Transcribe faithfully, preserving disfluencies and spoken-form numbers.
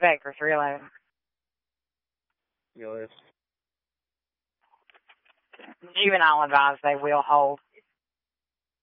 inspectors, really. You know, it's, Juvenile advised they will hold.